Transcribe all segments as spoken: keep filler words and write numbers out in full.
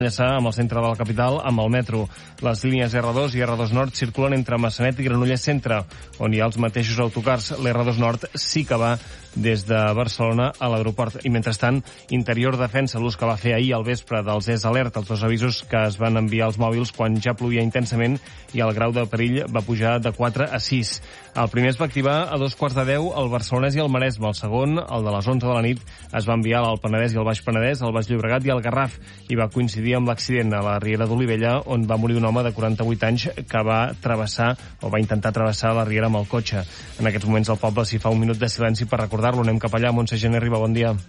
enllaçar amb el centre de la capital amb el metro. Les línies erre dos i erre dos Nord circulen entre Massanet i Granollers Centre, on hi ha els mateixos autocars. L'erre dos Nord sí que va des de Barcelona a l'aeroport. I mentrestant, Interior defensa l'ús que va fer ahir al vespre dels E S Alert, els dos avisos que es van enviar als mòbils quan ja plovia intensament i el grau de perill va pujar de quatre a sis. El primer es va activar a dos quarts de deu al Barcelonès i al Maresme. El segon, el de les onze de la nit, es va enviar al Penedès i al Baix Penedès, al Baix Llobregat i al Garraf, i va coincidir amb l'accident a la Riera d'Olivella, on va morir un home de quaranta-vuit anys que va travessar o va intentar travessar la riera amb el cotxe. En aquests moments al poble s'hi fa un minut de silenci per recordar-lo. Anem cap allà. Montse Gené Riba, bon dia.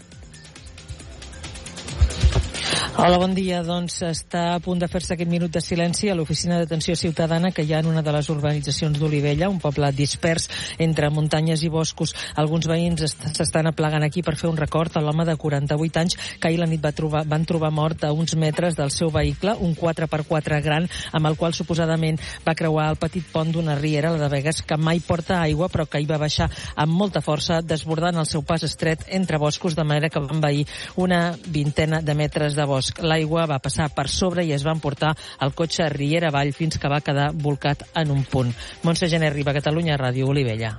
Hola, bon dia. Doncs està a punt de fer-se aquest minut de silenci a l'oficina d'atenció ciutadana que hi ha en una de les urbanitzacions d'Olivella, un poble dispers entre muntanyes i boscos. Alguns veïns s'estan aplegant aquí per fer un record a l'home de quaranta-vuit anys que ahir la nit va trobar, van trobar mort a uns metres del seu vehicle, un quatre per quatre gran, amb el qual suposadament va creuar el petit pont d'una riera, la de Begues, que mai porta aigua, però que hi va baixar amb molta força, desbordant el seu pas estret entre boscos, de manera que va envair una vintena de metres de bosc. L'aigua va passar per sobre i es va emportar el cotxe riera avall fins que va quedar volcat en un punt. Montse Gené Riba, Catalunya Ràdio, Olivella.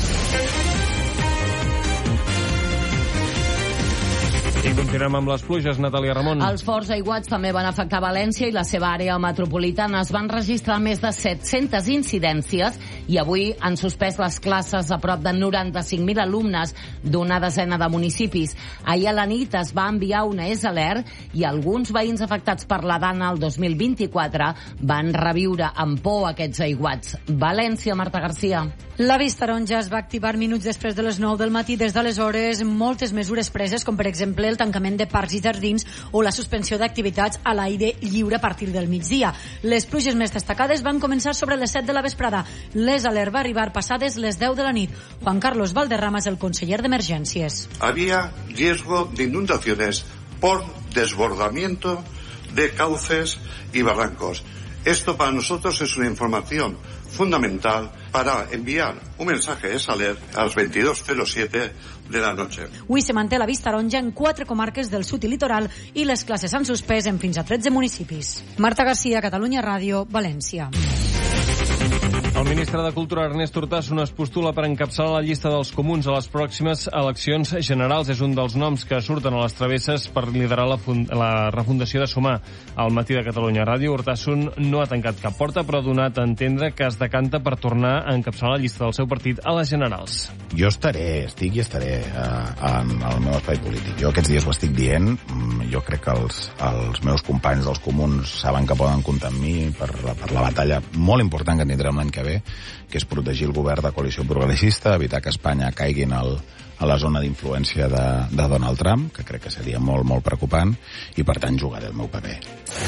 I continuem amb les pluges, Natàlia Ramon. Els forts aiguats també van afectar València i la seva àrea metropolitana. Es van registrar més de set-centes incidències i avui han suspès les classes a prop de noranta-cinc mil alumnes d'una desena de municipis. Ahir a la nit es va enviar una E S Alert i alguns veïns afectats per la Dana el dos mil vint-i-quatre van reviure amb por aquests aiguats. València, Marta Garcia. La vista taronja es va activar minuts després de les nou del matí. Des d'aleshores, moltes mesures preses, com per exemple el tancament de parcs i jardins o la suspensió d'activitats a l'aire lliure a partir del migdia. Les pluges més destacades van començar sobre les set de la vesprada. l'E S Alert va arribar passades les deu de la nit. Juan Carlos Valderrama és el conseller d'Emergències. Había riesgo de inundaciones por desbordamiento de cauces y barrancos. Esto para nosotros es una información fundamental para enviar un mensaje E S Alert a las veintidós cero siete de la noche. Avui se manté la vista taronja en quatre comarques del sud i litoral i les classes s'han suspès en fins a tretze municipis. Marta Garcia, Catalunya Ràdio, València. El ministre de Cultura, Ernest Urtasun, es postula per encapçalar la llista dels comuns a les pròximes eleccions generals. És un dels noms que surten a les travesses per liderar la, fund la refundació de Sumar. Al Matí de Catalunya Ràdio, Urtasun no ha tancat cap porta, però ha donat a entendre que es decanta per tornar a encapçalar la llista del seu partit a les generals. Jo estaré, estic i estaré uh, en el meu espai polític. Jo aquests dies ho estic dient. Jo crec que els, els meus companys dels comuns saben que poden comptar amb mi per la, per la batalla molt important que tindrem l'any que ve, que és protegir el govern de coalició progressista, evitar que Espanya caigui en el, a la zona d'influència de, de Donald Trump, que crec que seria molt, molt preocupant, i per tant jugaré el meu paper.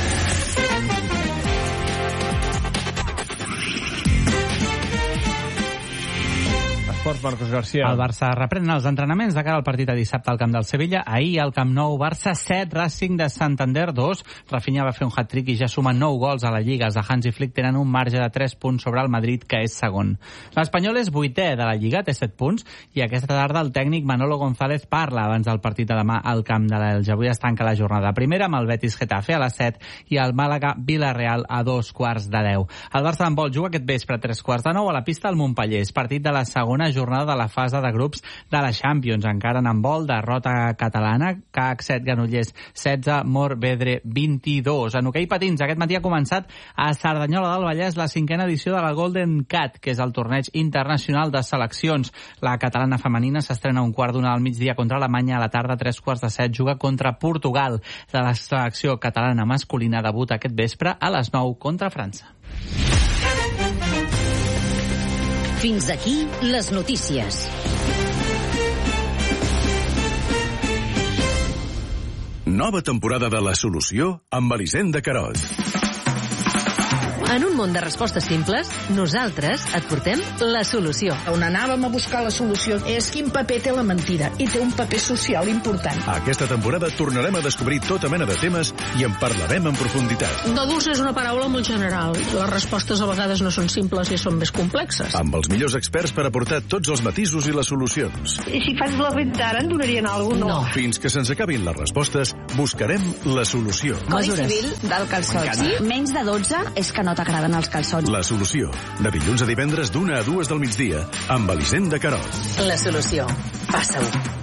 Esports, Marcos García. El Barça reprèn els entrenaments de cara al partit de dissabte al camp del Sevilla. Ahir al Camp Nou, Barça set, Racing de Santander dos. Rafinha va fer un hat-trick i ja suma nou gols a la Lliga. Els de Hansi Flick tenen un marge de tres punts sobre el Madrid, que és segon. L'Espanyol és vuitè de la Lliga, té set punts, i aquesta tarda el tècnic Manolo González parla abans del partit de demà al camp de l'Elx. Avui es tanca la jornada primera amb el Betis Getafe a les set i el Màlaga Villarreal a dos quarts de deu. El Barça d'handbol juga aquest vespre a tres quarts de nou a la pista al Montpellers. Partit de la segona jornada de la fase de grups de la Champions. Encara en handbol, derrota catalana, C A C set, Granollers setze, Morvedre vint-i-dos. En hoquei patins, aquest matí ha començat a Cerdanyola del Vallès la cinquena edició de la Golden Cat, que és el torneig internacional de seleccions. La catalana femenina s'estrena un quart d'una al migdia contra Alemanya, a la tarda tres quarts de set juga contra Portugal. La selecció catalana masculina debuta aquest vespre a les nou contra França. Fins aquí les notícies. Nova temporada de La Solució amb Elisenda Carot. En un món de respostes simples, nosaltres et portem la solució. On anàvem a buscar la solució és quin paper té la mentida, i té un paper social important. Aquesta temporada tornarem a descobrir tota mena de temes i en parlarem en profunditat. Adults és una paraula molt general. Les respostes a vegades no són simples i són més complexes. Amb els millors experts per aportar tots els matisos i les solucions. I si faig la renta ara, en donarien alguna cosa? No. Fins que se'ns acabin les respostes, buscarem la solució. Codi civil del calçot. Sí? Menys de dotze és que no t'agraden els calçots. La solució. De dilluns a divendres d'una a dues del migdia amb Elisenda Querol. La solució. Passa-ho.